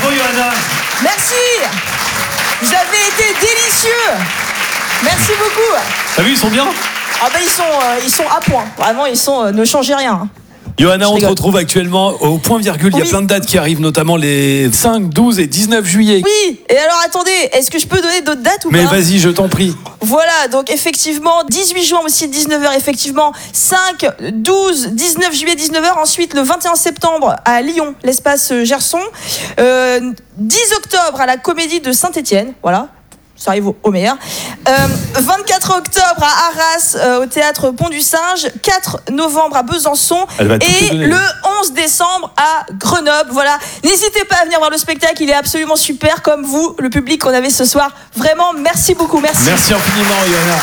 Bravo, Johanna. Merci. Vous avez été délicieux. Merci beaucoup. T'as vu, ils sont bien? Ah ben ils sont à point. Vraiment, ils sont. Ne changez rien. Johanna, on te retrouve actuellement au point virgule. Il y a plein de dates qui arrivent, notamment les 5, 12 et 19 juillet. Oui, et alors attendez, est-ce que je peux donner d'autres dates ou pas? Mais vas-y, je t'en prie. Voilà, donc effectivement, 18 juin aussi, 19h, effectivement, 5, 12, 19 juillet, 19h. Ensuite, le 21 septembre à Lyon, l'espace Gerson. 10 octobre à la Comédie de Saint-Étienne, voilà. Ça arrive au meilleur. 24 octobre à Arras, au théâtre Pont du Singe. 4 novembre à Besançon. Et le 11 décembre à Grenoble. Voilà. N'hésitez pas à venir voir le spectacle. Il est absolument super, comme vous, le public qu'on avait ce soir. Vraiment, merci beaucoup. Merci. Merci infiniment, Johanna.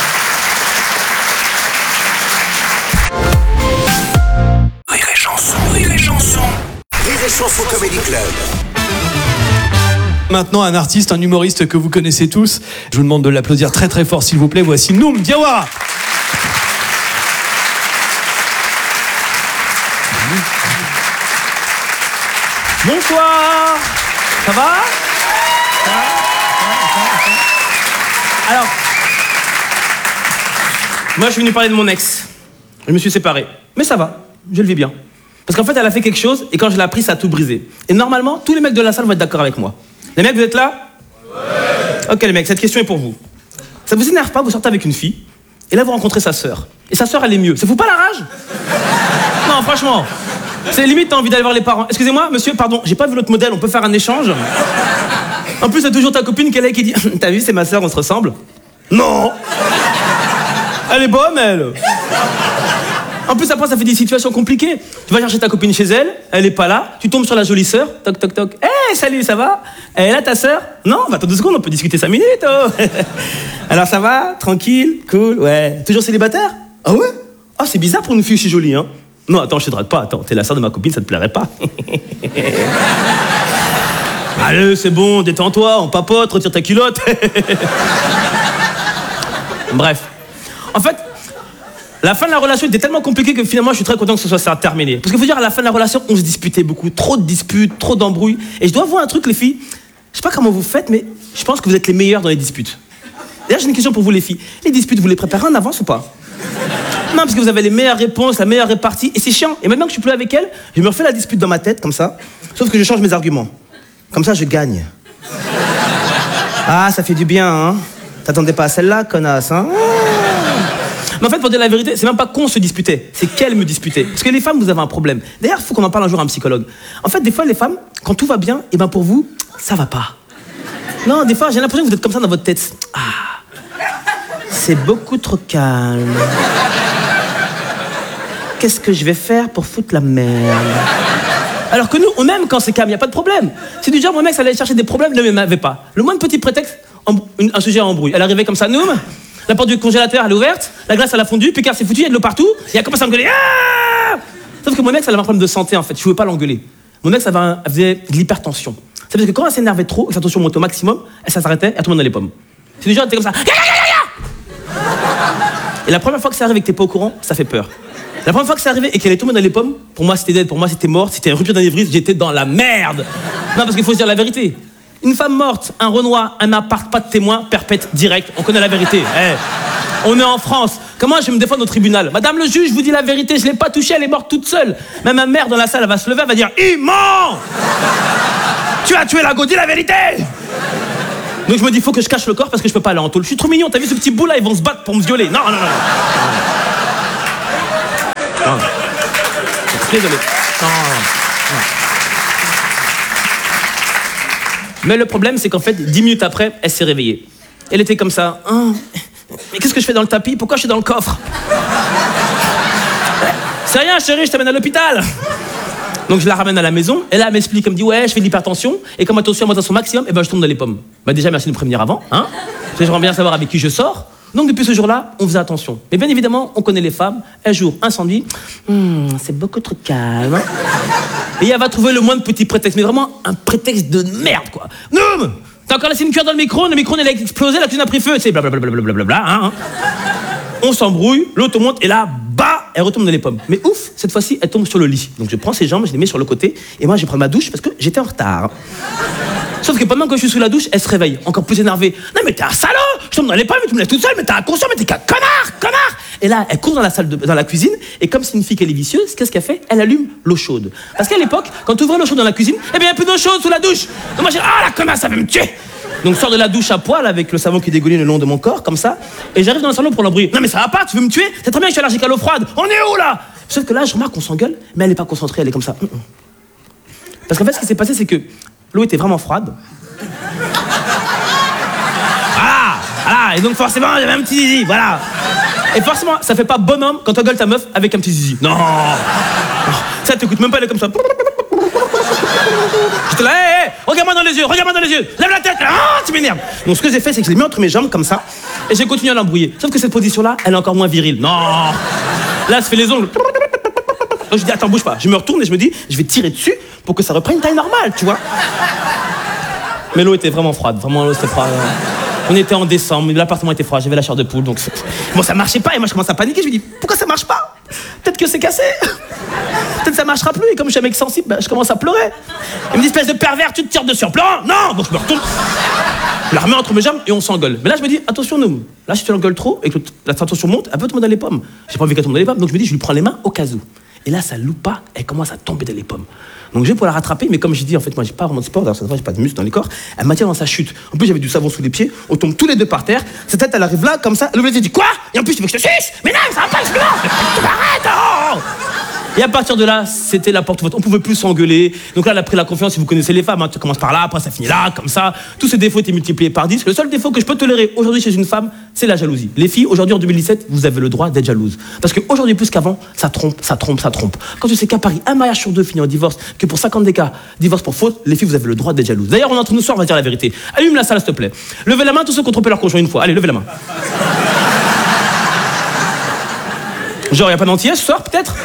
Rire et chanson, rire et chanson. Rire et chanson Comedy Club. Maintenant, un artiste, un humoriste que vous connaissez tous. Je vous demande de l'applaudir très très fort, s'il vous plaît. Voici Noum Diawara. Bonsoir. Ça va? Alors, moi je suis venu parler de mon ex. Je me suis séparé. Mais ça va, je le vis bien. Parce qu'en fait, elle a fait quelque chose et quand je l'ai appris, ça a tout brisé. Et normalement, tous les mecs de la salle vont être d'accord avec moi. Les mecs, vous êtes là? Ouais. Ok les mecs, cette question est pour vous. Ça vous énerve pas, vous sortez avec une fille, et là vous rencontrez sa sœur. Et sa sœur, elle est mieux. Ça fout pas la rage? Non, franchement. C'est limite, t'as envie d'aller voir les parents. Excusez-moi, monsieur, pardon, j'ai pas vu l'autre modèle, on peut faire un échange? En plus, t'as toujours ta copine qui est là et qui dit t'as vu, c'est ma sœur, on se ressemble? Non. Elle est bonne, elle. En plus, après, ça fait des situations compliquées. Tu vas chercher ta copine chez elle, elle est pas là, tu tombes sur la jolie sœur, toc toc toc. Hey, salut, ça va? Elle est là, ta sœur? Non, bah attends 2 secondes, on peut discuter 5 minutes. Oh. Alors ça va? Tranquille? Cool? Ouais. Toujours célibataire? Ah ouais? Ah, c'est bizarre pour une fille aussi jolie, hein? Non, attends, je te drague pas, attends, t'es la sœur de ma copine, ça te plairait pas? Allez, c'est bon, détends-toi, on papote, retire ta culotte. Bref. En fait, la fin de la relation était tellement compliquée que finalement je suis très content que ce soit ça terminé. Parce qu'il faut dire, à la fin de la relation, on se disputait beaucoup. Trop de disputes, trop d'embrouilles. Et je dois avouer un truc, les filles. Je sais pas comment vous faites, mais je pense que vous êtes les meilleures dans les disputes. D'ailleurs, j'ai une question pour vous, les filles. Les disputes, vous les préparez en avance ou pas? Non, parce que vous avez les meilleures réponses, la meilleure répartie. Et c'est chiant. Et maintenant que je suis plus avec elle, je me refais la dispute dans ma tête, comme ça. Sauf que je change mes arguments. Comme ça, je gagne. Ah, ça fait du bien, hein? T'attendais pas à celle-là, connasse, hein? Mais en fait, pour dire la vérité, c'est même pas qu'on se disputait, c'est qu'elle me disputait. Parce que les femmes, vous avez un problème. D'ailleurs, il faut qu'on en parle un jour à un psychologue. En fait, des fois, les femmes, quand tout va bien, et ben pour vous, ça va pas. Non, des fois, j'ai l'impression que vous êtes comme ça dans votre tête. Ah, c'est beaucoup trop calme. Qu'est-ce que je vais faire pour foutre la merde? Alors que nous, on aime quand c'est calme, y a pas de problème. C'est du genre, mon mec, ça allait chercher des problèmes, ne m'avait pas. Le moins de petit prétexte, un sujet à embrouille. Elle arrivait comme ça, Noum. La porte du congélateur, elle est ouverte, la glace, elle a fondu, Picard s'est foutu, il y a de l'eau partout, et elle commence à engueuler. Ah, sauf que mon ex, elle avait un problème de santé, en fait, je pouvais pas l'engueuler. Mon ex, elle faisait de l'hypertension. C'est parce que quand elle s'énervait trop, et sa tension montait au maximum, elle s'arrêtait, elle tombait dans les pommes. C'est du genre, elle était comme ça. Et la première fois que ça arrive et que t'es pas au courant, ça fait peur. La première fois que ça arrivait et qu'elle est tombée dans les pommes, pour moi, c'était dead, pour moi, c'était mort, c'était une rupture d'anévrisme, j'étais dans la merde. Non, parce qu'il faut se dire la vérité. Une femme morte, un Renoir, un appart, pas de témoin, perpète, direct. On connaît la vérité. Hey, on est en France. Comment je vais me défendre au tribunal? Madame le juge, je vous dis la vérité, je l'ai pas touchée, elle est morte toute seule. Même ma mère dans la salle, elle va se lever, elle va dire il ment. Tu as tué la go, dis la vérité. Donc je me dis, faut que je cache le corps parce que je peux pas aller en tôle. Je suis trop mignon, t'as vu ce petit bout là, ils vont se battre pour me violer. Non, non, non. Non. Désolé. Non. Mais le problème, c'est qu'en fait, 10 minutes après, elle s'est réveillée. Elle était comme ça. Oh, mais qu'est-ce que je fais dans le tapis? Pourquoi je suis dans le coffre? C'est rien, chérie, je t'amène à l'hôpital. Donc je la ramène à la maison, et là elle m'explique, elle me dit ouais, je fais de l'hypertension, et comme ma tension monte à son maximum, et ben je tombe dans les pommes. Bah déjà merci de me prévenir avant, hein. J'aimerais bien savoir avec qui je sors. Donc depuis ce jour-là, on faisait attention. Mais bien évidemment, on connaît les femmes. Un jour, incendie. C'est beaucoup trop calme. Et elle va trouver le moins de petits prétextes, mais vraiment un prétexte de merde, quoi. Non, t'as encore laissé une cuillère dans le micro il a explosé, la cuisine a pris feu, c'est blablabla, hein. On s'embrouille, l'auto monte, et là, bah, elle retombe dans les pommes. Mais ouf, cette fois-ci, elle tombe sur le lit. Donc je prends ses jambes, je les mets sur le côté, et moi je vais prendre ma douche parce que j'étais en retard. Sauf que pendant que je suis sous la douche, elle se réveille, encore plus énervée. Non mais t'es un salaud, je tombe dans les pommes, mais tu me laisses toute seule, mais t'es inconscient, mais t'es qu'un connard. Et là, elle court dans la salle, dans la cuisine, et comme c'est une fille qu'elle est vicieuse, qu'est-ce qu'elle fait? Elle allume l'eau chaude. Parce qu'à l'époque, quand tu ouvrais l'eau chaude dans la cuisine, eh bien il y a plus d'eau chaude sous la douche. Donc moi j'ai dit, ah la connasse, ça va me tuer. Donc je sors de la douche à poil avec le savon qui dégouline le long de mon corps, comme ça, et j'arrive dans le salon pour l'embrouiller. Non mais ça va pas, tu veux me tuer? C'est très bien, je suis allergique à l'eau froide. On est où là? Sauf que là, je remarque qu'on s'engueule, mais elle est pas concentrée, elle est comme ça. Parce qu'en fait, ce qui s'est passé, c'est que l'eau était vraiment froide. Voilà, et donc forcément, j'avais un petit zizi, voilà. Et forcément, ça fait pas bonhomme quand t'engueules ta meuf avec un petit zizi. Non. Ça t'écoute même pas, elle est comme ça. J'étais là, hé, regarde-moi dans les yeux, lève la tête, tu m'énerves. Donc ce que j'ai fait, c'est que je l'ai mis entre mes jambes comme ça, et j'ai continué à l'embrouiller. Sauf que cette position-là, elle est encore moins virile. Non. Là, elle se fait les ongles. Donc je dis, attends, bouge pas. Je me retourne et je me dis, je vais tirer dessus pour que ça reprenne une taille normale, tu vois. Mais l'eau était vraiment froide, vraiment l'eau c'était froid. On était en décembre, l'appartement était froid, j'avais la chair de poule, donc bon ça marchait pas et moi je commence à paniquer, je me dis pourquoi ça marche pas? Peut-être que c'est cassé, peut-être que ça marchera plus et comme je suis un mec sensible, bah, je commence à pleurer. Il me dit espèce de pervers, tu te tires dessus en pleurant? Non, donc je me retourne, je la remets entre mes jambes et on s'engueule. Mais là je me dis attention Noum, là si tu l'engueules trop et que la tension monte, elle peut tomber dans les pommes. J'ai pas envie qu'elle tombe dans les pommes, donc je me dis je lui prends les mains au cas où. Et là ça loupe pas, elle commence à tomber dans les pommes. Donc je vais pour la rattraper, mais comme j'ai dit, en fait, moi j'ai pas vraiment de sport, d'ailleurs cette fois j'ai pas de muscle dans les corps, elle m'attire dans sa chute. En plus j'avais du savon sous les pieds, on tombe tous les deux par terre, sa tête elle arrive là, comme ça, elle me dit quoi? Et en plus tu veux que je te suce? Mais non, ça va pas, arrête, oh. Et à partir de là, c'était la porte ouverte, on pouvait plus s'engueuler. Donc là elle a pris la confiance, si vous connaissez les femmes, hein, tu commences par là, après ça finit là, comme ça. Tous ces défauts étaient multipliés par 10. Le seul défaut que je peux tolérer aujourd'hui chez une femme, c'est la jalousie. Les filles, aujourd'hui en 2017, vous avez le droit d'être jalouse. Parce qu'aujourd'hui plus qu'avant, ça trompe. Quand tu sais qu'à Paris, un mariage sur deux finit en divorce, que pour 50 des cas, divorce pour faute, les filles, vous avez le droit d'être jalouses. D'ailleurs, on est entre nous ce soir, on va dire la vérité. Allume la salle, s'il te plaît. Levez la main, tous ceux qui ont trompé leur conjoint une fois. Allez, levez la main. Genre, y a pas d'antillais ce soir, peut-être?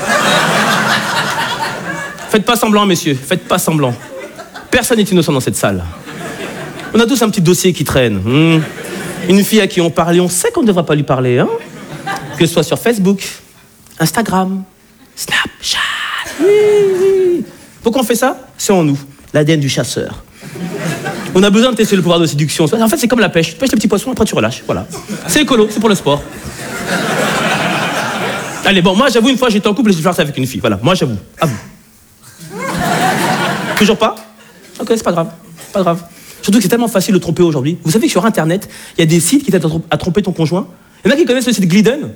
Faites pas semblant, messieurs, faites pas semblant. Personne n'est innocent dans cette salle. On a tous un petit dossier qui traîne. Une fille à qui on parle et on sait qu'on ne devrait pas lui parler, hein? Que ce soit sur Facebook, Instagram, Snapchat. Oui. Pourquoi on fait ça? C'est en nous, l'ADN du chasseur. On a besoin de tester le pouvoir de séduction. En fait, c'est comme la pêche. Tu pêches les petits poissons, après tu relâches. Voilà. C'est écolo, c'est pour le sport. Allez, bon, moi j'avoue, une fois j'étais en couple et j'ai flirté avec une fille. Voilà, moi j'avoue. À vous. Toujours pas? Ok, c'est pas grave. Pas grave. Surtout que c'est tellement facile de tromper aujourd'hui. Vous savez que sur Internet, il y a des sites qui t'aident à tromper ton conjoint. Il y en a qui connaissent le site Glidden.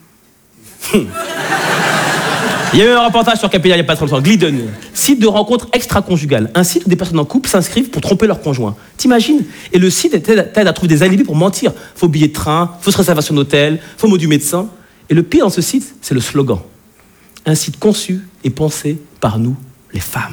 Il y a eu un reportage sur Capilla il n'y a pas très longtemps. Glidden, site de rencontre extra-conjugale. Un site où des personnes en couple s'inscrivent pour tromper leur conjoint. T'imagines? Et le site t'aide à trouver des alibis pour mentir. Faux billets de train, fausse réservation d'hôtel, faux mot du médecin. Et le pire dans ce site, c'est le slogan. Un site conçu et pensé par nous, les femmes.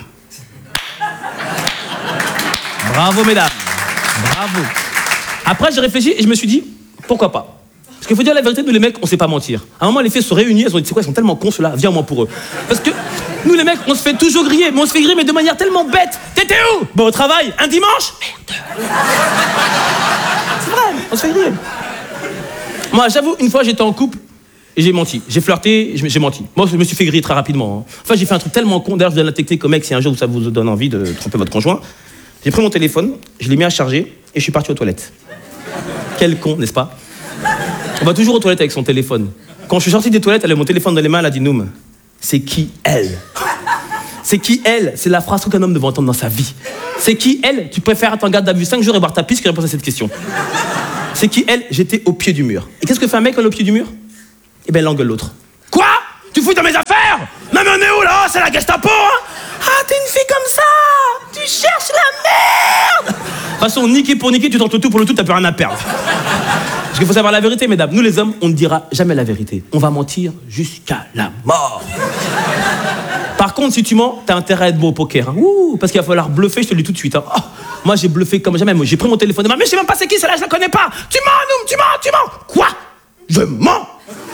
Bravo, mesdames. Bravo. Après, j'ai réfléchi et je me suis dit, pourquoi pas? Parce qu'il faut dire la vérité, nous les mecs, on sait pas mentir. À un moment, les filles se réunissent, elles ont dit, c'est quoi, ils sont tellement cons ceux-là, viens au moins pour eux. Parce que nous les mecs, on se fait toujours griller, mais on se fait griller, mais de manière tellement bête. T'étais où? Bon, au travail, un dimanche? Merde. C'est vrai, on se fait griller. Moi, j'avoue, une fois, j'étais en couple et j'ai menti. J'ai flirté, j'ai menti. Moi, je me suis fait griller très rapidement. Hein. Enfin, j'ai fait un truc tellement con. D'ailleurs, je donne la technique aux mecs si un jour ça vous donne envie de tromper votre conjoint. J'ai pris mon téléphone, je l'ai mis à charger et je suis parti aux toilettes. Quel con, n'est-ce pas? On va toujours aux toilettes avec son téléphone. Quand je suis sorti des toilettes, elle a mon téléphone dans les mains, elle a dit Noum, c'est qui elle? C'est qui elle? C'est la phrase qu'un homme devrait entendre dans sa vie. C'est qui elle? Tu préfères être en garde à vue 5 jours et boire ta pisse que répondre à cette question. C'est qui elle? J'étais au pied du mur. Et qu'est-ce que fait un mec quand il est au pied du mur? Eh ben, il engueule l'autre. Quoi? Tu fouilles dans mes affaires? Non mais on est où là? C'est la Gestapo, hein? Ah, t'es une fille comme ça? Tu cherches la merde? De toute façon, niquer pour niquer, tu tentes le tout pour le tout, t'as plus rien à perdre. Parce qu'il faut savoir la vérité, mesdames. Nous les hommes, on ne dira jamais la vérité. On va mentir jusqu'à la mort. Par contre, si tu mens, t'as intérêt à être bon au poker. Hein. Ouh, parce qu'il va falloir bluffer, je te le dis tout de suite. Hein. Oh, moi, j'ai bluffé comme jamais. Moi, j'ai pris mon téléphone. Mais je sais même pas c'est qui, celle-là, je la connais pas. Tu mens, Noum, tu mens. Quoi? Je mens.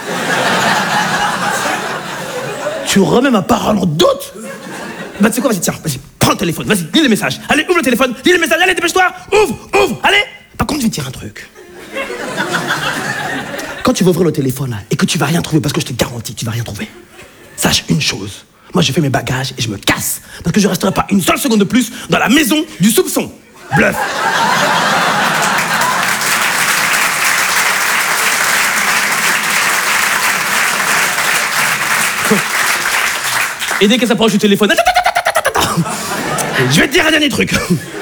Tu remets ma parole en doute? Bah, tu sais quoi, vas-y, tiens, vas-y, prends le téléphone, vas-y, lis les messages. Allez, ouvre le téléphone, lis les messages, allez, dépêche-toi, ouvre, allez. Par contre, je vais te dire un truc. quand tu vas ouvrir le téléphone là, et que tu vas rien trouver, parce que je te garantis, tu vas rien trouver. Sache une chose. Moi, j'ai fait mes bagages et je me casse. Parce que je resterai pas une seule seconde de plus dans la maison du soupçon. Bluff. Et dès qu'elle s'approche du téléphone, je vais te dire un dernier truc.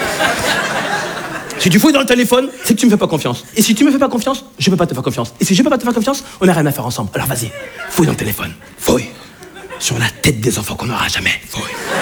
Si tu fouilles dans le téléphone, c'est que tu me fais pas confiance. Et si tu me fais pas confiance, je peux pas te faire confiance. Et si je peux pas te faire confiance, on n'a rien à faire ensemble. Alors vas-y, fouille dans le téléphone. Fouille. Sur la tête des enfants qu'on n'aura jamais. Fouille.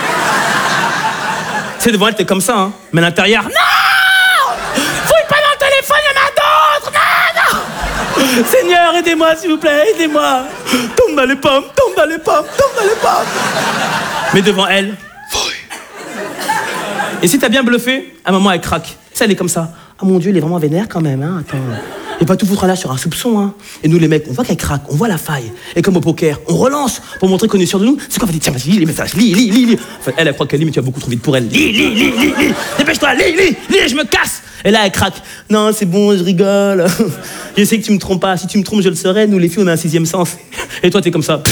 C'est devant elle, t'es comme ça, hein. Mais à l'intérieur, non! Fouille pas dans le téléphone, il y en a d'autres! Non, non! Seigneur, aidez-moi, s'il vous plaît, aidez-moi. Tombe dans les pommes, tombe dans les pommes, tombe dans les pommes. Mais devant elle, fouille. Et si t'as bien bluffé, à un moment, elle craque. Ça, elle est comme ça. Ah mon Dieu, il est vraiment vénère quand même, hein. Attends. Il va pas tout foutre là sur un soupçon, hein. Et nous, les mecs, on voit qu'elle craque, on voit la faille. Et comme au poker, on relance pour montrer qu'on est sûr de nous. C'est quoi? On va dire, tiens, vas-y, lis les messages, lis. Enfin, elle croit qu'elle lit, mais tu vas beaucoup trop vite pour elle. Lis. Dépêche-toi, lis, je me casse. Et là, elle craque. Non, c'est bon, je rigole. Je sais que tu me trompes pas. Si tu me trompes, je le saurais. Nous, les filles, on a un 6e sens. Et toi, t'es comme ça.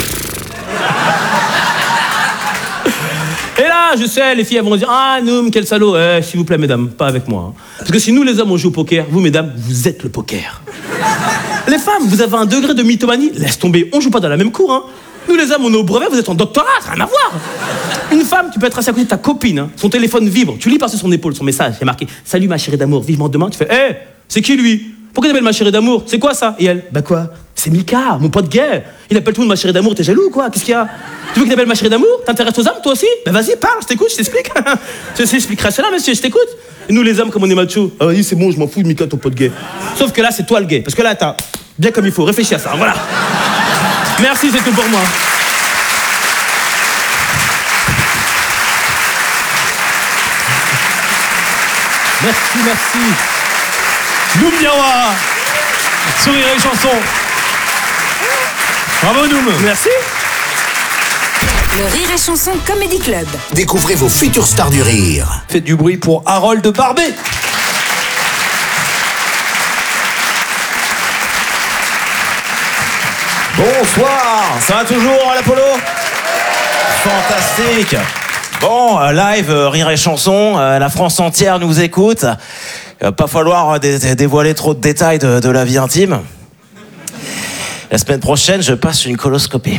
Et là, je sais, les filles, elles vont dire, ah, Noum, quel salaud. S'il vous plaît, mesdames, pas avec moi. Hein. Parce que si nous, les hommes, on joue au poker, vous, mesdames, vous êtes le poker. Les femmes, vous avez un degré de mythomanie. Laisse tomber, on joue pas dans la même cour. Hein. Nous, les hommes, on est au brevet, vous êtes en doctorat, ça n'a rien à voir. Une femme, tu peux être assis à côté de ta copine. Hein. Son téléphone vibre. Tu lis par-dessus son épaule son message. Il y a marqué, salut ma chérie d'amour, vivement demain. Tu fais, c'est qui lui? Pourquoi il appelle ma chérie d'amour? C'est quoi ça? Et elle, bah quoi? C'est Mika, mon pote gay. Il appelle tout le monde ma chérie d'amour, t'es jaloux ou quoi? Qu'est-ce qu'il y a? Tu veux qu'il appelle ma chérie d'amour? T'intéresses aux hommes toi aussi? Bah vas-y, parle, je t'écoute, je t'explique. Je t'expliquerai cela, monsieur, je t'écoute. Et nous les hommes, comme on est macho, ah vas-y, c'est bon, je m'en fous de Mika, ton pote gay. Sauf que là, c'est toi le gay. Parce que là, t'as bien comme il faut, réfléchis à ça, voilà. Merci, c'est tout pour moi. Merci. Noum Diawa, Sourire et chanson. Bravo Noum. Merci. Le Rire et Chanson Comedy Club. Découvrez vos futures stars du rire. Faites du bruit pour Harold Barbet. Bonsoir, ça va toujours l'Apollo? Fantastique. Bon, live, rire et chanson, la France entière nous écoute. Il va pas falloir dévoiler trop de détails de la vie intime. La semaine prochaine, je passe une coloscopie.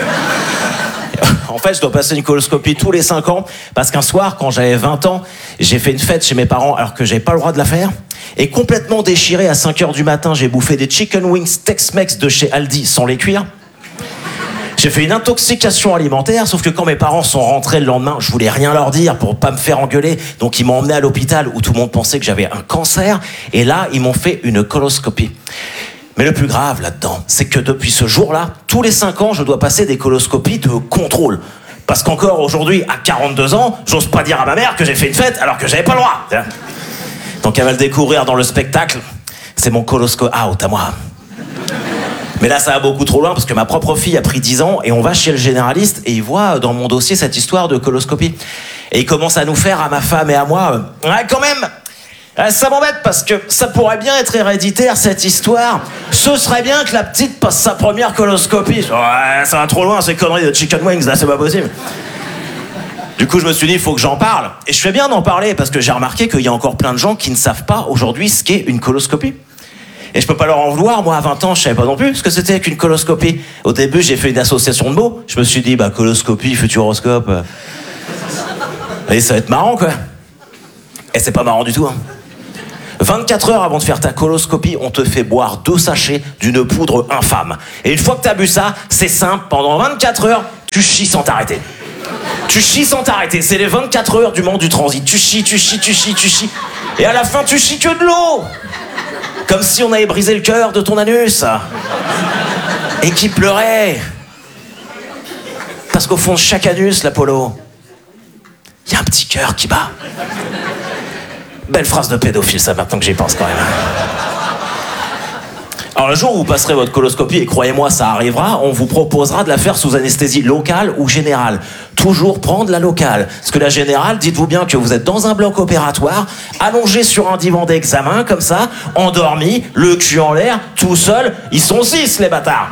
En fait, je dois passer une coloscopie tous les 5 ans parce qu'un soir, quand j'avais 20 ans, j'ai fait une fête chez mes parents alors que j'avais pas le droit de la faire. Et complètement déchiré, à 5h du matin, j'ai bouffé des chicken wings Tex-Mex de chez Aldi sans les cuire. J'ai fait une intoxication alimentaire, sauf que quand mes parents sont rentrés le lendemain, je voulais rien leur dire pour pas me faire engueuler. Donc ils m'ont emmené à l'hôpital où tout le monde pensait que j'avais un cancer. Et là, ils m'ont fait une coloscopie. Mais le plus grave là-dedans, c'est que depuis ce jour-là, tous les 5 ans, je dois passer des coloscopies de contrôle. Parce qu'encore aujourd'hui, à 42 ans, j'ose pas dire à ma mère que j'ai fait une fête alors que j'avais pas le droit. Donc elle va le découvrir dans le spectacle. C'est mon colosco out à moi. Mais là, ça va beaucoup trop loin parce que ma propre fille a pris 10 ans et on va chez le généraliste et il voit dans mon dossier cette histoire de coloscopie. Et il commence à nous faire, à ma femme et à moi, ouais, quand même, ça m'embête parce que ça pourrait bien être héréditaire cette histoire. Ce serait bien que la petite passe sa première coloscopie. Ouais, ça va trop loin ces conneries de chicken wings, là, c'est pas possible. Du coup, je me suis dit, il faut que j'en parle. Et je fais bien d'en parler parce que j'ai remarqué qu'il y a encore plein de gens qui ne savent pas aujourd'hui ce qu'est une coloscopie. Et je peux pas leur en vouloir, moi à 20 ans je savais pas non plus ce que c'était qu'une coloscopie. Au début j'ai fait une association de mots, je me suis dit bah coloscopie, futuroscope. Et ça va être marrant quoi. Et c'est pas marrant du tout hein. 24 heures avant de faire ta coloscopie, on te fait boire 2 sachets d'une poudre infâme. Et une fois que t'as bu ça, c'est simple, pendant 24 heures, tu chies sans t'arrêter. Tu chies sans t'arrêter, c'est les 24 heures du moment du transit. Tu chies. Et à la fin tu chies que de l'eau. Comme si on avait brisé le cœur de ton anus. Et qui pleurait. Parce qu'au fond de chaque anus, l'Apollo, il y a un petit cœur qui bat. Belle phrase de pédophile, ça, maintenant que j'y pense quand même. Alors le jour où vous passerez votre coloscopie, et croyez-moi ça arrivera, on vous proposera de la faire sous anesthésie locale ou générale. Toujours prendre la locale. Parce que la générale, dites-vous bien que vous êtes dans un bloc opératoire, allongé sur un divan d'examen, comme ça, endormi, le cul en l'air, tout seul. Ils sont 6 les bâtards.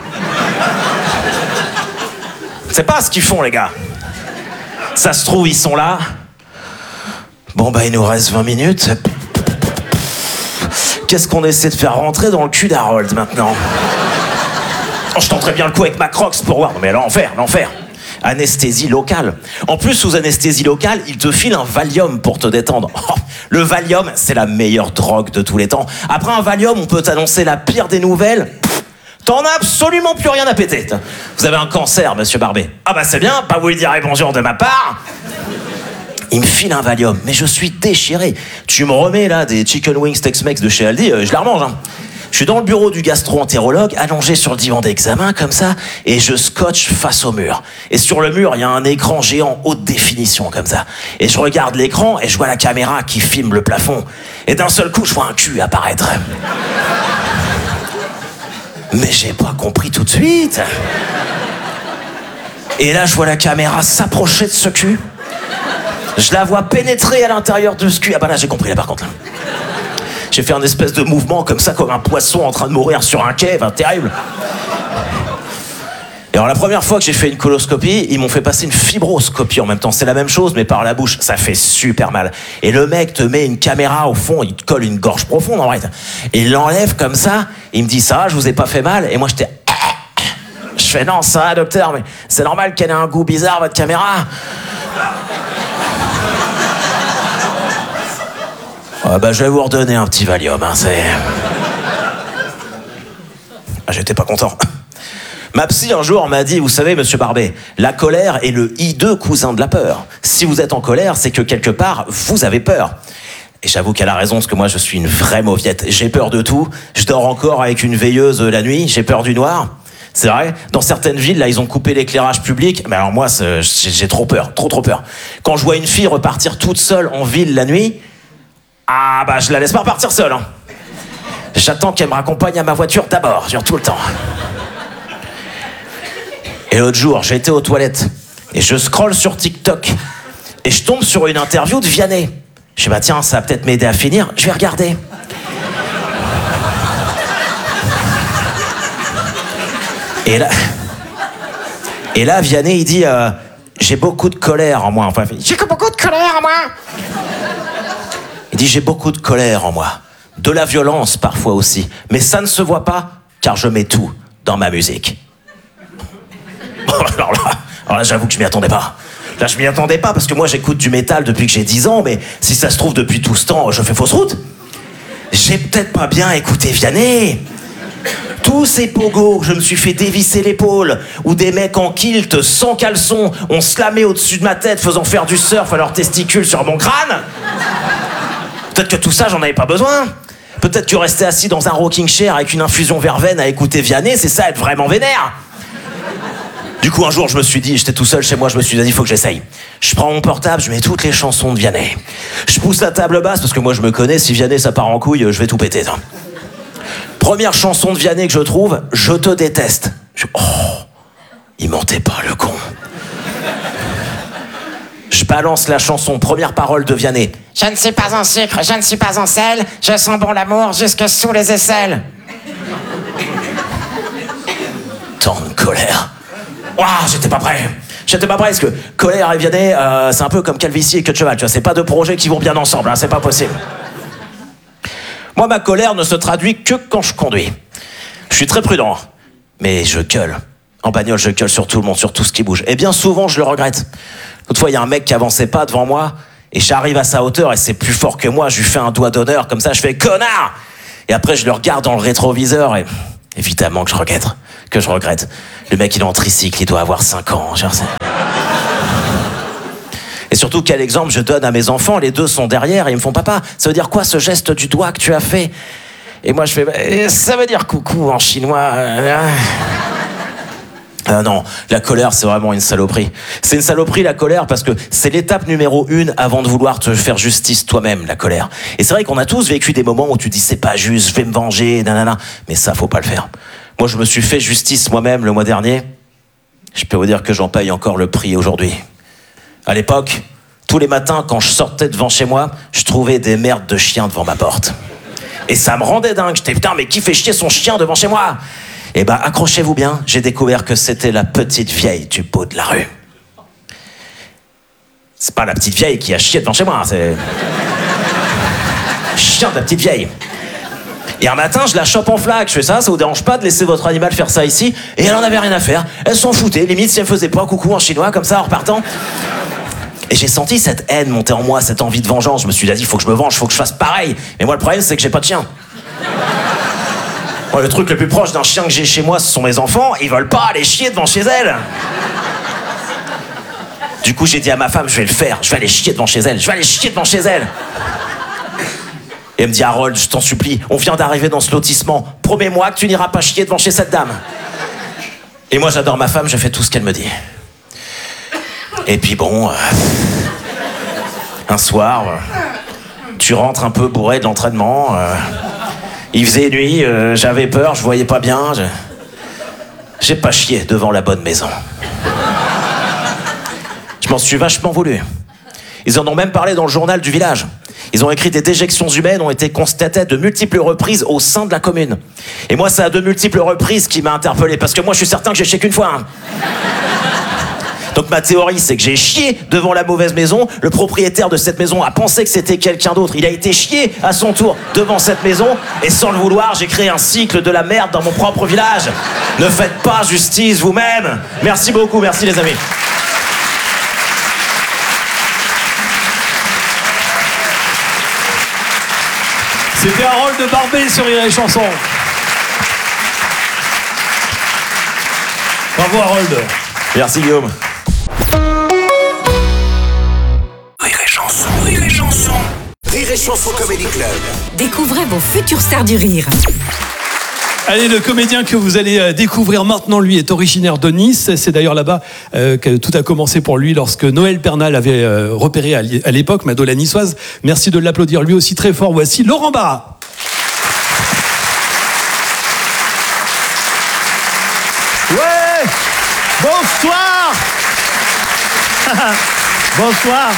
C'est pas ce qu'ils font les gars. Ça se trouve, ils sont là. Bon bah il nous reste 20 minutes. Qu'est-ce qu'on essaie de faire rentrer dans le cul d'Harold maintenant? Oh, je tenterais bien le coup avec ma Crocs pour voir. Non mais l'enfer. Anesthésie locale. En plus, sous anesthésie locale, il te file un Valium pour te détendre. Oh, le Valium, c'est la meilleure drogue de tous les temps. Après un Valium, on peut t'annoncer la pire des nouvelles. T'en as absolument plus rien à péter. Vous avez un cancer, monsieur Barbet. Ah bah c'est bien, pas vous lui direz bonjour de ma part. Il me file un Valium, mais je suis déchiré. Tu me remets là des chicken wings Tex-Mex de chez Aldi, je la remange. Je suis dans le bureau du gastro-entérologue, allongé sur le divan d'examen comme ça, et je scotche face au mur. Et sur le mur, il y a un écran géant haute définition comme ça. Et je regarde l'écran et je vois la caméra qui filme le plafond. Et d'un seul coup, je vois un cul apparaître. Mais j'ai pas compris tout de suite. Et là, je vois la caméra s'approcher de ce cul. Je la vois pénétrer à l'intérieur de ce cul. Ah bah là, j'ai compris là par contre. J'ai fait un espèce de mouvement comme ça, comme un poisson en train de mourir sur un quai, terrible. Et alors la première fois que j'ai fait une coloscopie, ils m'ont fait passer une fibroscopie en même temps. C'est la même chose, mais par la bouche. Ça fait super mal. Et le mec te met une caméra au fond, il te colle une gorge profonde en vrai. Et il l'enlève comme ça, il me dit ça va, je vous ai pas fait mal. Et moi j'étais... Je fais non, ça va docteur, mais c'est normal qu'elle ait un goût bizarre votre caméra. Bah je vais vous redonner un petit Valium, c'est... Ah, j'étais pas content. Ma psy un jour m'a dit, vous savez monsieur Barbet, la colère est le hideux cousin de la peur. Si vous êtes en colère, c'est que quelque part, vous avez peur. Et j'avoue qu'elle a raison, parce que moi je suis une vraie mauviette. J'ai peur de tout, je dors encore avec une veilleuse la nuit, j'ai peur du noir. C'est vrai, dans certaines villes, là, ils ont coupé l'éclairage public. Mais alors moi, j'ai trop peur, trop peur. Quand je vois une fille repartir toute seule en ville la nuit... Ah bah je la laisse pas repartir seule. J'attends qu'elle me raccompagne à ma voiture d'abord, genre tout le temps. Et l'autre jour, j'étais aux toilettes et je scrolle sur TikTok et je tombe sur une interview de Vianney. Je dis bah tiens, ça va peut-être m'aider à finir, je vais regarder. Et là Vianney il dit j'ai beaucoup de colère en moi. Enfin, j'ai beaucoup de colère en moi. Il dit j'ai beaucoup de colère en moi, de la violence parfois aussi, mais ça ne se voit pas car je mets tout dans ma musique. Alors là j'avoue que je m'y attendais pas. Là je m'y attendais pas parce que moi j'écoute du métal depuis que j'ai 10 ans, mais si ça se trouve depuis tout ce temps je fais fausse route. J'ai peut-être pas bien écouté Vianney. Tous ces pogos que je me suis fait dévisser l'épaule, ou des mecs en kilt sans caleçon ont slamé au-dessus de ma tête faisant faire du surf à leurs testicules sur mon crâne. Peut-être que tout ça, j'en avais pas besoin. Peut-être que rester assis dans un rocking chair avec une infusion verveine à écouter Vianney, c'est ça, être vraiment vénère. Du coup, un jour, je me suis dit, j'étais tout seul chez moi, je me suis dit, il faut que j'essaye. Je prends mon portable, je mets toutes les chansons de Vianney. Je pousse la table basse, parce que moi, je me connais, si Vianney, ça part en couille, je vais tout péter. Première chanson de Vianney que je trouve, Je te déteste. Oh, il mentait pas, le con. Je balance la chanson, première parole de Vianney. Je ne suis pas en sucre, je ne suis pas en sel, je sens bon l'amour jusque sous les aisselles. Tant de colère. Waouh, j'étais pas prêt parce que colère et Vianney, c'est un peu comme calvitie et queue de cheval, tu vois, c'est pas deux projets qui vont bien ensemble, hein, c'est pas possible. Moi, ma colère ne se traduit que quand je conduis. Je suis très prudent, mais je gueule. En bagnole, je gueule sur tout le monde, sur tout ce qui bouge. Et bien souvent, je le regrette. L'autre fois, il y a un mec qui avançait pas devant moi, et j'arrive à sa hauteur, et c'est plus fort que moi, je lui fais un doigt d'honneur, comme ça, je fais « Connard !» Et après, je le regarde dans le rétroviseur, et évidemment que je regrette. Le mec, il est en tricycle, il doit avoir 5 ans. Et surtout, quel exemple je donne à mes enfants, les deux sont derrière, et ils me font « Papa, ça veut dire quoi ce geste du doigt que tu as fait ?» Et moi, je fais « Ça veut dire coucou en chinois. » Non, la colère, c'est vraiment une saloperie. C'est une saloperie, la colère, parce que c'est l'étape numéro 1 avant de vouloir te faire justice toi-même, la colère. Et c'est vrai qu'on a tous vécu des moments où tu dis, c'est pas juste, je vais me venger, nanana. Mais ça, faut pas le faire. Moi, je me suis fait justice moi-même le mois dernier. Je peux vous dire que j'en paye encore le prix aujourd'hui. À l'époque, tous les matins, quand je sortais devant chez moi, je trouvais des merdes de chiens devant ma porte. Et ça me rendait dingue. J'étais, putain, mais qui fait chier son chien devant chez moi ? Eh ben, accrochez-vous bien, j'ai découvert que c'était la petite vieille du bout de la rue. C'est pas la petite vieille qui a chié devant chez moi, c'est... chien de la petite vieille. Et un matin, je la chope en flaque, je fais ça vous dérange pas de laisser votre animal faire ça ici ? Et elle en avait rien à faire, elle s'en foutait, limite si elle faisait pas coucou en chinois, comme ça, en repartant. Et j'ai senti cette haine monter en moi, cette envie de vengeance. Je me suis dit, il faut que je me venge, faut que je fasse pareil. Mais moi, le problème, c'est que j'ai pas de chien. Moi, le truc le plus proche d'un chien que j'ai chez moi, ce sont mes enfants. Ils veulent pas aller chier devant chez elles. Du coup, j'ai dit à ma femme, je vais le faire. Je vais aller chier devant chez elle. Je vais aller chier devant chez elle. Et elle me dit, Harold, je t'en supplie, on vient d'arriver dans ce lotissement. Promets-moi que tu n'iras pas chier devant chez cette dame. Et moi, j'adore ma femme, je fais tout ce qu'elle me dit. Et puis bon, un soir, tu rentres un peu bourré de l'entraînement. Il faisait nuit, j'avais peur, je voyais pas bien. J'ai pas chié devant la bonne maison. Je m'en suis vachement voulu. Ils en ont même parlé dans le journal du village. Ils ont écrit des déjections humaines ont été constatées de multiples reprises au sein de la commune. Et moi, c'est à de multiples reprises qui m'a interpellé, parce que moi, je suis certain que j'ai chié qu'une fois. Hein. Donc ma théorie, c'est que j'ai chié devant la mauvaise maison. Le propriétaire de cette maison a pensé que c'était quelqu'un d'autre. Il a été chié à son tour devant cette maison. Et sans le vouloir, j'ai créé un cycle de la merde dans mon propre village. Ne faites pas justice vous-même. Merci beaucoup, merci les amis. C'était Harold de Barbet sur Rire et Chanson. Bravo Harold. Merci Guillaume. Rire et chanson, rire et chanson. Rire et chanson Comedy Club. Découvrez vos futures stars du rire. Allez, le comédien que vous allez découvrir maintenant, lui, est originaire de Nice. C'est d'ailleurs là-bas que tout a commencé pour lui lorsque Noël Bernal avait repéré à l'époque Mado la niçoise. Merci de l'applaudir lui aussi très fort. Voici Laurent Barra. Ouais! Bonsoir! Bonsoir!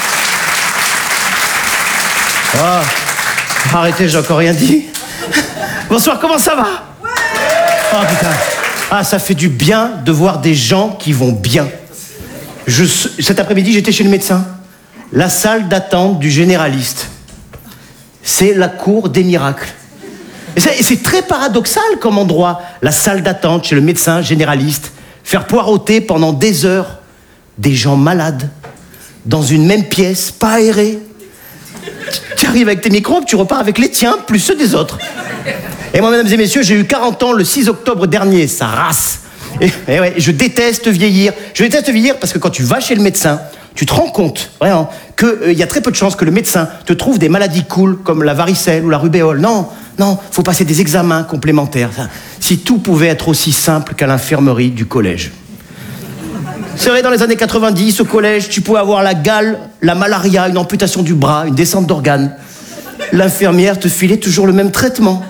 Oh, arrêtez, j'ai encore rien dit. Bonsoir, comment ça va? Oh putain. Ah, ça fait du bien de voir des gens qui vont bien. Cet après-midi, j'étais chez le médecin. La salle d'attente du généraliste. C'est la cour des miracles. Et c'est très paradoxal comme endroit, la salle d'attente chez le médecin généraliste. Faire poireauter pendant des heures des gens malades, dans une même pièce, pas aérée. Tu arrives avec tes microbes, tu repars avec les tiens, plus ceux des autres. Et moi, mesdames et messieurs, j'ai eu 40 ans le 6 octobre dernier, ça race. Et ouais, je déteste vieillir. Je déteste vieillir parce que quand tu vas chez le médecin, tu te rends compte, vraiment, qu'il y a très peu de chances que le médecin te trouve des maladies cool comme la varicelle ou la rubéole. Non, faut passer des examens complémentaires. Si tout pouvait être aussi simple qu'à l'infirmerie du collège. C'est vrai, dans les années 90, au collège, tu pouvais avoir la gale, la malaria, une amputation du bras, une descente d'organes. L'infirmière te filait toujours le même traitement.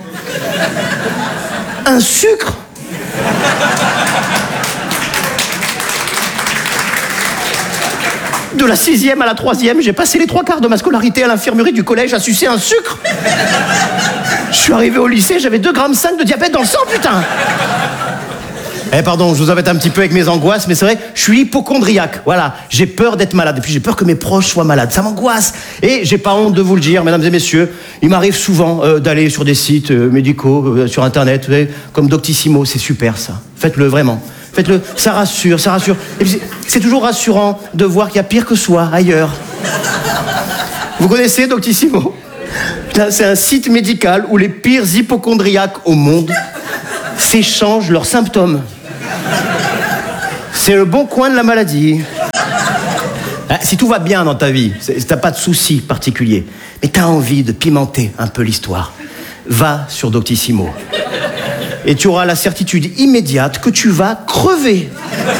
Un sucre. De la 6e à la 3e, j'ai passé les 3/4 de ma scolarité à l'infirmerie du collège à sucer un sucre. Je suis arrivé au lycée, j'avais 2,5 g de diabète dans le sang, putain. Pardon, je vous embête un petit peu avec mes angoisses, mais c'est vrai, je suis hypocondriaque. Voilà, j'ai peur d'être malade. Et puis j'ai peur que mes proches soient malades. Ça m'angoisse. Et j'ai pas honte de vous le dire, mesdames et messieurs. Il m'arrive souvent d'aller sur des sites médicaux, sur Internet, vous savez, comme Doctissimo. C'est super, ça. Faites-le, vraiment. Faites-le. Ça rassure, ça rassure. Et puis c'est toujours rassurant de voir qu'il y a pire que soi ailleurs. Vous connaissez Doctissimo ? C'est un site médical où les pires hypocondriaques au monde s'échangent leurs symptômes. C'est le bon coin de la maladie. Si tout va bien dans ta vie, si t'as pas de soucis particuliers, mais t'as envie de pimenter un peu l'histoire, va sur Doctissimo. Et tu auras la certitude immédiate que tu vas crever.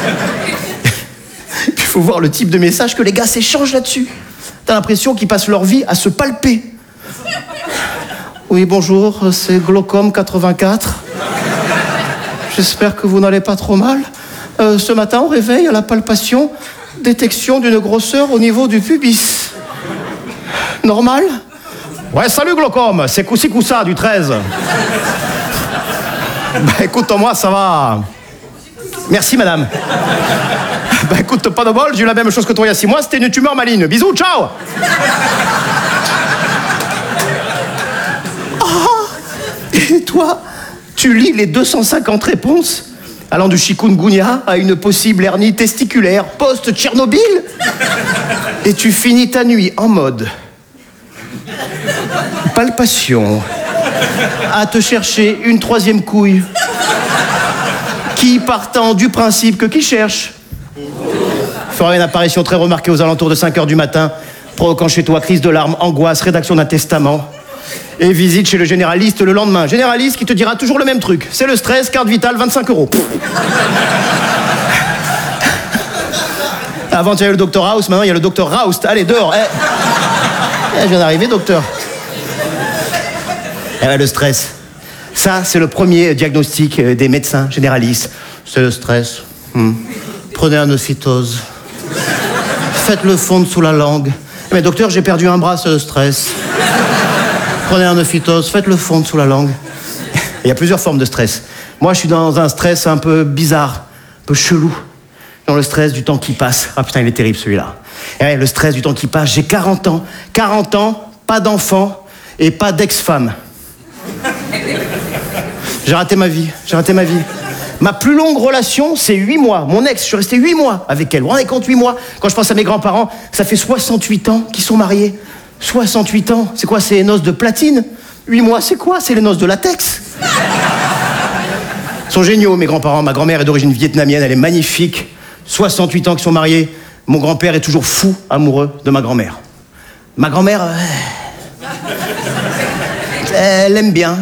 Il faut voir le type de message que les gars s'échangent là-dessus. T'as l'impression qu'ils passent leur vie à se palper. Oui, bonjour, c'est Glaucome 84. J'espère que vous n'allez pas trop mal. Ce matin, au réveil, à la palpation, détection d'une grosseur au niveau du pubis. Normal? Ouais, salut Glaucome, c'est Koussi Koussa du 13. Bah écoute, moi, ça va. Merci, madame. Bah écoute, pas de bol, j'ai eu la même chose que toi il y a 6 mois, c'était une tumeur maligne. Bisous, ciao. Oh, et toi, tu lis les 250 réponses allant du chikungunya à une possible hernie testiculaire post-Tchernobyl. Et tu finis ta nuit en mode palpation, à te chercher une 3e couille qui, partant du principe que qui cherche fera une apparition très remarquée aux alentours de 5h du matin, provoquant chez toi crise de larmes, angoisse, rédaction d'un testament et visite chez le généraliste le lendemain. Généraliste qui te dira toujours le même truc. C'est le stress, carte vitale, 25 €. Avant, il y avait le docteur House, maintenant il y a le docteur Roust. Allez, dehors. Je viens d'arriver, docteur. Le stress. Ça, c'est le premier diagnostic des médecins généralistes. C'est le stress. Prenez un ocytose. Faites-le fondre sous la langue. Mais docteur, j'ai perdu un bras, c'est le stress. Prenez un ocytose, faites-le fondre sous la langue. Il y a plusieurs formes de stress. Moi, je suis dans un stress un peu bizarre, un peu chelou. Dans le stress du temps qui passe. Ah putain, il est terrible celui-là. Et le stress du temps qui passe, j'ai 40 ans. 40 ans, pas d'enfant et pas d'ex-femme. J'ai raté ma vie. Ma plus longue relation, c'est 8 mois. Mon ex, je suis resté 8 mois avec elle. Vous vous rendez compte, 8 mois? Quand je pense à mes grands-parents, ça fait 68 ans qu'ils sont mariés. 68 ans, c'est quoi? C'est les noces de platine? 8 mois, c'est quoi? C'est les noces de latex. Ils sont géniaux, mes grands-parents. Ma grand-mère est d'origine vietnamienne, elle est magnifique. 68 ans qu'ils sont mariés. Mon grand-père est toujours fou amoureux de ma grand-mère. Ma grand-mère, elle aime bien.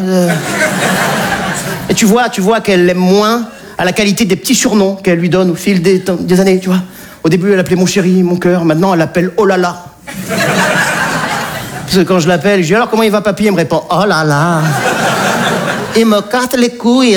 Et tu vois qu'elle l'aime moins à la qualité des petits surnoms qu'elle lui donne au fil des années, tu vois. Au début, elle appelait mon chéri, mon cœur. Maintenant, elle l'appelle oh là là. Parce que quand je l'appelle, je dis alors comment il va papy? Elle me répond oh là là. Il me casse les couilles.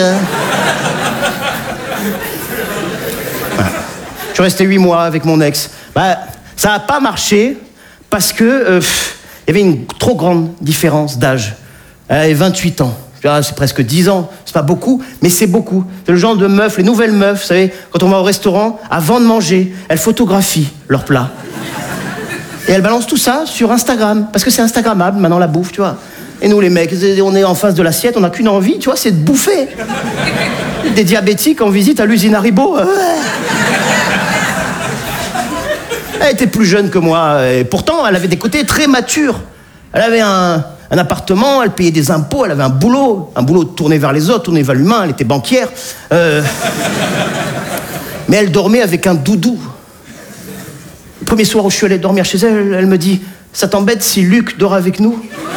Voilà. Je suis resté 8 mois avec mon ex. Bah, ça n'a pas marché parce que il y avait une trop grande différence d'âge. Elle avait 28 ans. C'est presque 10 ans, c'est pas beaucoup, mais c'est beaucoup. C'est le genre de meuf, les nouvelles meufs, vous savez, quand on va au restaurant, avant de manger, elles photographient leurs plats. Et elles balancent tout ça sur Instagram, parce que c'est Instagrammable, maintenant, la bouffe, tu vois. Et nous, les mecs, on est en face de l'assiette, on n'a qu'une envie, tu vois, c'est de bouffer. Des diabétiques en visite à l'usine Haribo. Elle était plus jeune que moi, et pourtant, elle avait des côtés très matures. Elle avait un appartement, elle payait des impôts, elle avait un boulot tourné vers les autres, tourné vers l'humain, elle était banquière. Mais elle dormait avec un doudou. Le premier soir où je suis allé dormir chez elle, elle me dit « Ça t'embête si Luc dort avec nous ?»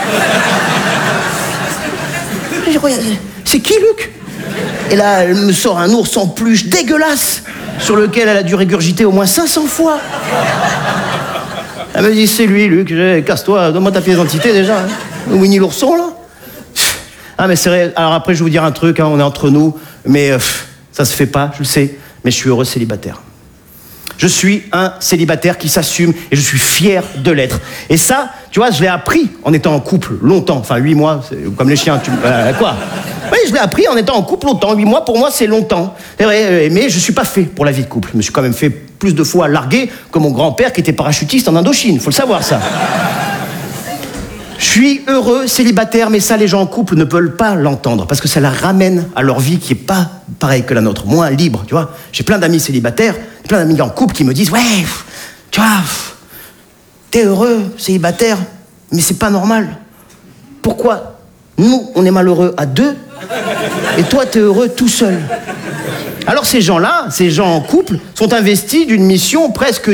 Je dis « C'est qui Luc ?» Et là, elle me sort un ours en peluche dégueulasse sur lequel elle a dû régurgiter au moins 500 fois. Elle me dit « C'est lui, Luc, casse-toi, donne-moi ta pièce d'identité déjà. Hein. Winnie l'ourson, là ?» Ah, mais c'est vrai. Alors après, je vais vous dire un truc, hein, on est entre nous, mais ça se fait pas, je le sais, mais je suis heureux célibataire. Je suis un célibataire qui s'assume et je suis fier de l'être. Et ça, tu vois, je l'ai appris en étant en couple longtemps. Enfin, 8 mois, c'est comme les chiens. Quoi? Oui, je l'ai appris en étant en couple longtemps. 8 mois, pour moi, c'est longtemps. C'est vrai, mais je suis pas fait pour la vie de couple. Je me suis quand même fait plus de fois larguer que mon grand-père qui était parachutiste en Indochine. Faut le savoir, ça. Je suis heureux célibataire, mais ça, les gens en couple ne peuvent pas l'entendre parce que ça la ramène à leur vie qui est pas pareille que la nôtre, moins libre, tu vois. J'ai plein d'amis célibataires, plein d'amis en couple qui me disent « Ouais, tu vois, t'es heureux célibataire, mais c'est pas normal. Pourquoi nous, on est malheureux à 2 et toi, t'es heureux tout seul ?» Alors ces gens-là, ces gens en couple, sont investis d'une mission presque